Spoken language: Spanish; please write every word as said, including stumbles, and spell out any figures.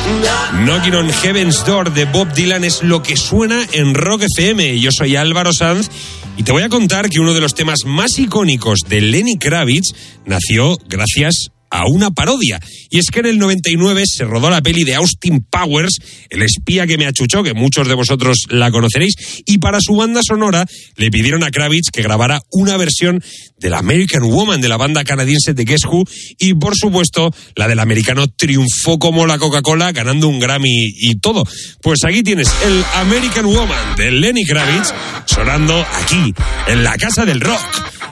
Knocking on Heaven's Door de Bob Dylan es lo que suena en Rock F M. Yo soy Álvaro Sanz y te voy a contar que uno de los temas más icónicos de Lenny Kravitz nació gracias a una parodia. Y es que en el noventa y nueve se rodó la peli de Austin Powers, El espía que me achuchó, que muchos de vosotros la conoceréis, y para su banda sonora le pidieron a Kravitz que grabara una versión de la American Woman de la banda canadiense de Guess Who, y por supuesto la del americano triunfó como la Coca-Cola, ganando un Grammy y todo. Pues aquí tienes el American Woman de Lenny Kravitz sonando aquí en la Casa del Rock.